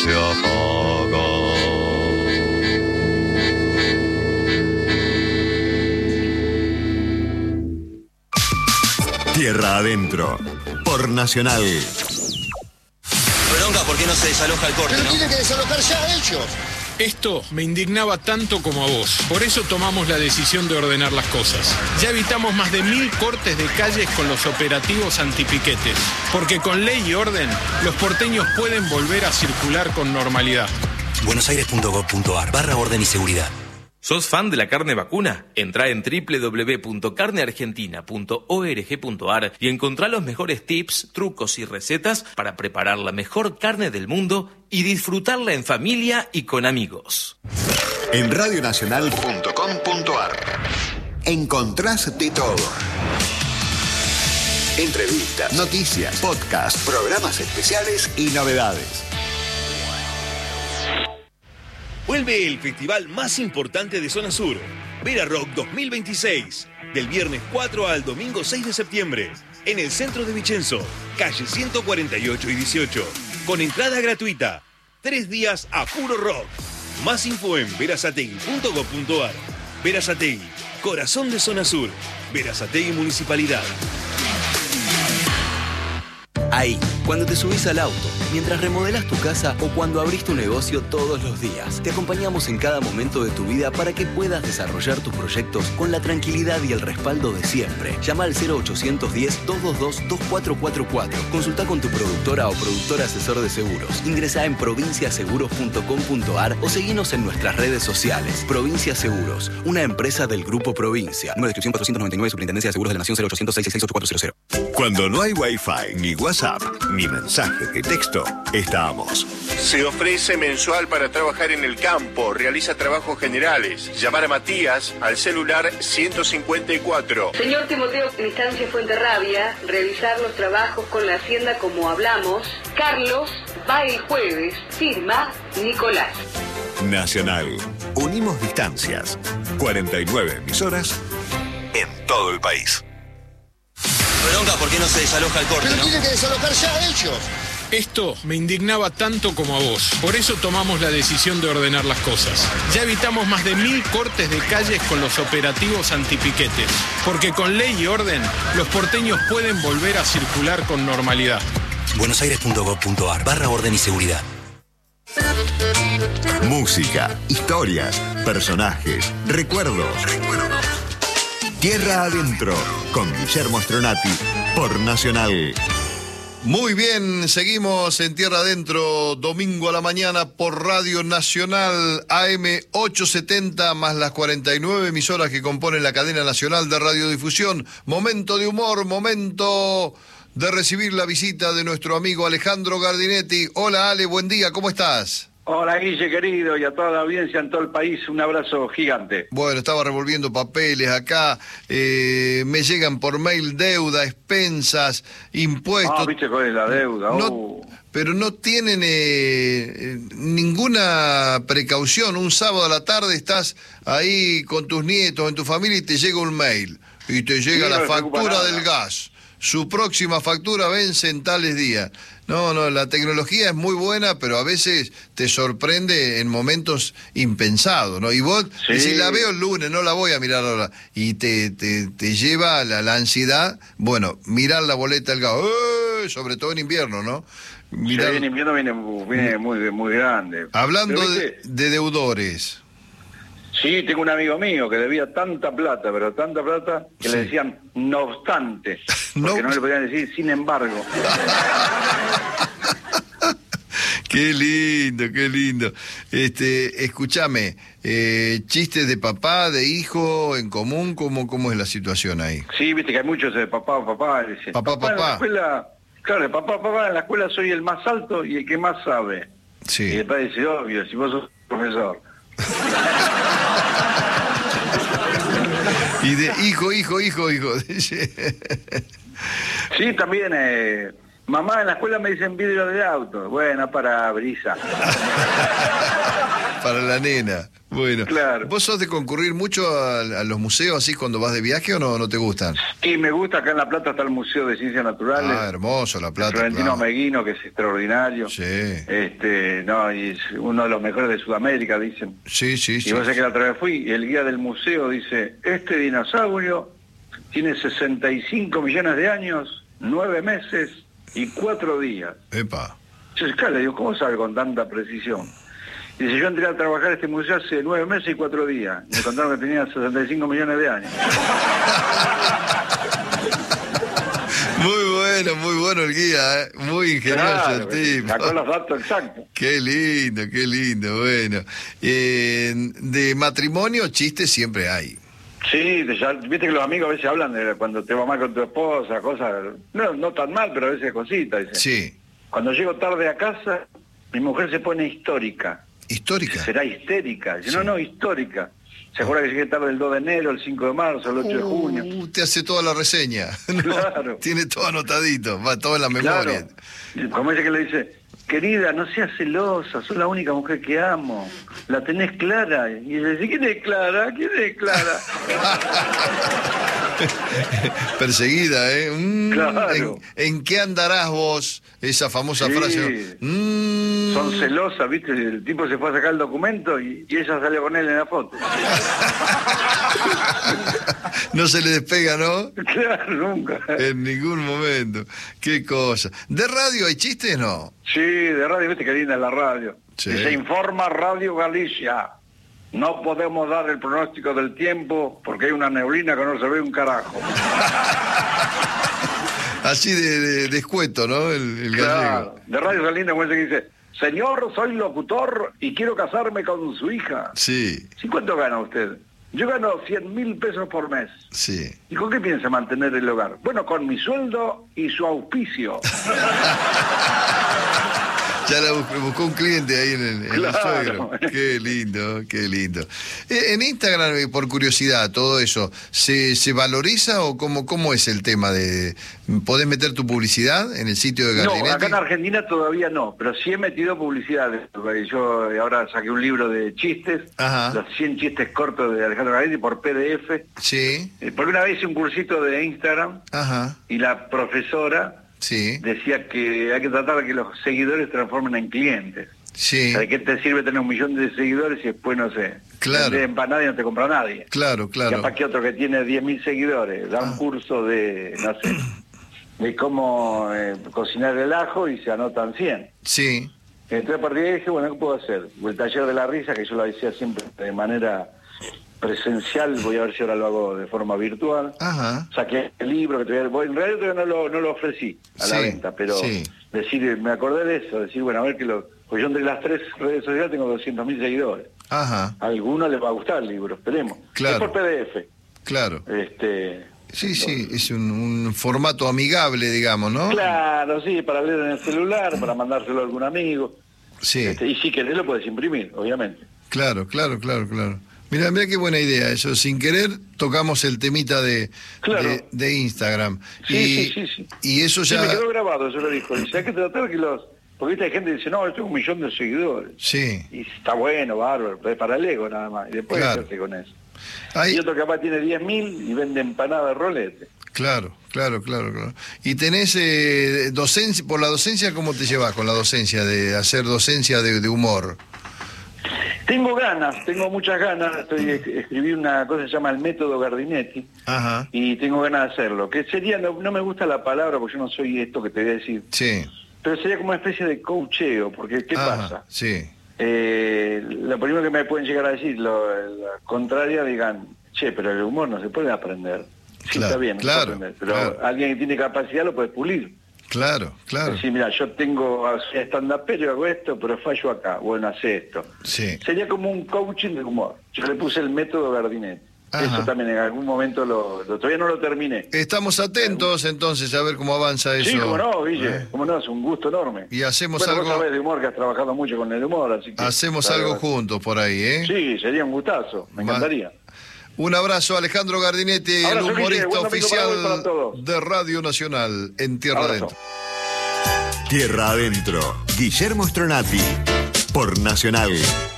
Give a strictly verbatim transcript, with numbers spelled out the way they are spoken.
se apaga. Tierra Adentro, por Nacional. Bronca, ¿por qué no se desaloja el corte, Pero no? tienen que desalojar ya ellos. Esto me indignaba tanto como a vos. Por eso tomamos la decisión de ordenar las cosas. Ya evitamos más de mil cortes de calles con los operativos antipiquetes. Porque con ley y orden, los porteños pueden volver a circular con normalidad. buenosaires.gov.ar barra orden y seguridad. ¿Sos fan de la carne vacuna? Entrá en doble u doble u doble u punto carne argentina punto org punto ar y encontrá los mejores tips, trucos y recetas para preparar la mejor carne del mundo y disfrutarla en familia y con amigos. En radio nacional punto com punto ar encontrás de todo. Entrevistas, noticias, podcast, programas especiales y novedades. Vuelve el festival más importante de Zona Sur, Vera Rock dos mil veintiséis, del viernes cuatro al domingo seis de septiembre, en el centro de Vicenzo, calle ciento cuarenta y ocho y dieciocho, con entrada gratuita, tres días a puro rock. Más info en verazategui punto gov punto ar. Verazategui, corazón de Zona Sur, Verazategui Municipalidad. Ahí, cuando te subís al auto, mientras remodelás tu casa o cuando abrís tu negocio todos los días. Te acompañamos en cada momento de tu vida para que puedas desarrollar tus proyectos con la tranquilidad y el respaldo de siempre. Llama al cero ochocientos diez, doscientos veintidós, veinticuatro cuarenta y cuatro. Consulta con tu productora o productor asesor de seguros. Ingresá en provincia seguros punto com punto ar o seguinos en nuestras redes sociales. Provincia Seguros, una empresa del Grupo Provincia. Número de inscripción cuatrocientos noventa y nueve, Superintendencia de Seguros de la Nación, cero ochocientos seis seis seis ocho cuatro cero cero. Cuando no hay Wi-Fi, ni WhatsApp, ni mensaje de texto, estamos. Se ofrece mensual para trabajar en el campo, realiza trabajos generales. Llamar a Matías al celular ciento cincuenta y cuatro. Señor Timoteo Cristancia Fuenterrabia, realizar los trabajos con la hacienda como hablamos. Carlos va el jueves, firma Nicolás. Nacional. Unimos distancias. cuarenta y nueve emisoras en todo el país. Bronca, ¿por qué no se desaloja el corte, Pero no? tienen que desalojar ya ellos. Esto me indignaba tanto como a vos. Por eso tomamos la decisión de ordenar las cosas. Ya evitamos más de mil cortes de calles con los operativos antipiquetes. Porque con ley y orden, los porteños pueden volver a circular con normalidad. buenosaires.gov punto ar barra orden y seguridad. Música, historias, personajes, recuerdos. Recuerdos. Tierra Adentro, con Guillermo Stronati, por Nacional. Muy bien, seguimos en Tierra Adentro, domingo a la mañana por Radio Nacional A M ochocientos setenta, más las cuarenta y nueve emisoras que componen la cadena nacional de radiodifusión. Momento de humor, momento de recibir la visita de nuestro amigo Alejandro Gardinetti. Hola Ale, buen día, ¿cómo estás? Hola Guille querido y a toda la audiencia en todo el país, un abrazo gigante. Bueno, estaba revolviendo papeles acá, eh, me llegan por mail deuda, expensas, impuestos. Ah, viste cuál es la deuda. No, uh. Pero no tienen eh, ninguna precaución. Un sábado a la tarde estás ahí con tus nietos, en tu familia y te llega un mail y te llega Sí, la no factura del gas. Su próxima factura vence en tales días. No, no, la tecnología es muy buena, pero a veces te sorprende en momentos impensados, ¿no? Y vos, Sí. si la veo el lunes, no la voy a mirar ahora. Y te, te, te lleva la, la ansiedad, bueno, mirar la boleta del gas, ¡eh! Sobre todo en invierno, ¿no? Mirar... Sí, en invierno viene, viene muy, muy grande. Hablando Pero, de, de deudores. Sí, tengo un amigo mío que debía tanta plata, pero tanta plata, que Sí. le decían no obstante, No porque no, obst- le podían decir sin embargo. Qué lindo, qué lindo. Este, escúchame, eh, chistes de papá, de hijo, en común, ¿cómo, cómo es la situación ahí? Sí, viste que hay muchos de papá, papá, dice, Papá, en la papá. escuela, claro, papá, papá, en la escuela soy el más alto y el que más sabe. Y Sí. después dice, obvio, si vos sos profesor. Y de hijo, hijo, hijo, hijo. Sí, también, eh, mamá, en la escuela me dicen vidrio de auto. Bueno, para brisa. Para la nena. Bueno, Claro. ¿vos sos de concurrir mucho a, a los museos así cuando vas de viaje o no, no te gustan? Y me gusta, acá en La Plata está el Museo de Ciencias Naturales. Ah, hermoso, La Plata. Florentino claro. Meguino, que es extraordinario. Sí. Este, no, y es uno de los mejores de Sudamérica, dicen. Sí, sí, Y sí. vos sabés que la otra vez fui y el guía del museo dice, este dinosaurio tiene sesenta y cinco millones de años, nueve meses y cuatro días. Epa. Yo le digo, ¿cómo sabe con tanta precisión? Y dice, yo entré a trabajar en este museo hace nueve meses y cuatro días. Me contaron que tenía sesenta y cinco millones de años. Muy bueno, muy bueno el guía, ¿eh? Muy ingenioso Claro, el tipo. sacó los datos exactos. Qué lindo, qué lindo, bueno. Eh, de matrimonio, chistes siempre hay. Sí, de- ya, viste que los amigos a veces hablan de cuando te va mal con tu esposa, cosas, no, no tan mal, pero a veces cositas. Dice. Sí. Cuando llego tarde a casa, mi mujer se pone histórica. ¿Histórica? Será histérica. Dice, no, no, histórica. Se acuerda que llegué tarde el dos de enero, el cinco de marzo, el ocho de junio. Uh, te hace toda la reseña. No, Claro. Tiene todo anotadito, va todo en la memoria. Claro. Como ella que le dice, querida, no seas celosa, sos la única mujer que amo. La tenés clara. Y ella dice, ¿quién es Clara? ¿Quién es Clara? Perseguida, ¿eh? Mm, Claro. ¿en, en qué andarás vos? Esa famosa Sí. frase. Mm. Son celosas, ¿viste? El tipo se fue a sacar el documento y, y ella salió con él en la foto. No se le despega, ¿no? Claro, nunca. En ningún momento. Qué cosa. ¿De radio hay chistes, no? Sí, de radio, viste que linda es la radio. Sí. Y se informa Radio Galicia. No podemos dar el pronóstico del tiempo porque hay una neblina que no se ve un carajo. Así de, de, de escueto, ¿no? El, el Claro. gallego. De Radio Galicia como ese que dice, señor, soy locutor y quiero casarme con su hija. Sí, ¿Sí cuánto gana usted? Yo gano cien mil pesos por mes. sí. ¿Y con qué piensa mantener el hogar? Bueno, con mi sueldo y su auspicio. Ya la buscó, buscó un cliente ahí en el, en el Claro. suegro. Qué lindo, qué lindo. Eh, en Instagram, eh, por curiosidad, todo eso, ¿se, se valoriza o cómo, cómo es el tema de... ¿Podés meter tu publicidad en el sitio de No, Gardinetti? acá en Argentina todavía no, pero sí he metido publicidad. Yo ahora saqué un libro de chistes, Ajá. los cien chistes cortos de Alejandro Gardinetti por P D F. Sí, Eh, Por una vez hice un cursito de Instagram ajá, y la profesora sí, decía que hay que tratar de que los seguidores se transformen en clientes. sí, O sea, ¿de qué te sirve tener un millón de seguidores y después, no sé, Claro. vender empanadas y no te compra nadie? claro, claro. Capaz que otro que tiene diez mil seguidores da un curso de, no sé, de cómo eh, cocinar el ajo y se anotan cien. Sí, Entonces a partir de ahí dije, bueno, ¿qué puedo hacer? El taller de la risa, que yo lo hacía siempre de manera presencial, voy a ver si ahora lo hago de forma virtual. ajá, Saqué el libro que todavía, bueno, en realidad todavía no lo, no lo ofrecí a la Sí, venta, pero sí. decir, me acordé de eso, decir, bueno, a ver que lo... Pues yo entre las tres redes sociales tengo doscientos mil seguidores. ajá, A algunos les va a gustar el libro, esperemos. Claro. Es por P D F. claro. Este, Sí, sí, es un, un formato amigable, digamos, ¿no? Claro, sí, para leer en el celular, para mandárselo a algún amigo. Sí, Este, y si querés lo puedes imprimir, obviamente. claro, claro, claro, claro. Mira, mira qué buena idea eso. Sin querer tocamos el temita de, Claro. de, de Instagram. Sí, y, sí, sí, sí. y eso Sí, ya... me quedó grabado, yo lo dijo. Dice, hay que tratar que los... Porque viste, hay gente que dice, no, yo tengo un millón de seguidores. Sí, Y está bueno, bárbaro, pero es para el ego nada más. Y después Claro. hacerse con eso. Ahí- Y otro capaz tiene diez mil y vende empanadas de rolete. claro, claro, claro, claro. Y tenés eh, docencia, por la docencia, ¿cómo te llevas con la docencia, de hacer docencia de, de humor? Tengo ganas, tengo muchas ganas. Estoy escribí una cosa que se llama el método Gardinetti. Ajá, Y tengo ganas de hacerlo. Que sería, no, no me gusta la palabra porque yo no soy esto que te voy a decir. sí. Pero sería como una especie de coacheo, porque ¿qué Ajá, pasa? sí, Eh, lo primero que me pueden llegar a decir, lo, la contraria, digan, che, pero el humor no se puede aprender. Sí, Claro, está bien, no se claro, puede aprender, pero claro. alguien que tiene capacidad lo puede pulir. claro, claro. Decir, mira, yo tengo stand-up, pero hago esto, pero fallo acá. Bueno, hace esto. Sí. Sería como un coaching de humor. Yo le puse el método Gardinetti. Ajá. Eso también en algún momento lo, lo- todavía no lo terminé. Estamos atentos entonces a ver cómo avanza eso. Sí, como no, Guille, ¿Eh? como no, es un gusto enorme. Y hacemos bueno, algo- vos sabés de humor, que has trabajado mucho con el humor, así que... Hacemos Claro, algo juntos por ahí, ¿eh? Sí, sería un gustazo, me Va- encantaría. Un abrazo, Alejandro Gardinetti, el Abrazo, Guille, humorista buen domingo para vos y para oficial todos. de Radio Nacional en Tierra Abrazo. Adentro. Tierra Adentro, Guillermo Stronati, por Nacional.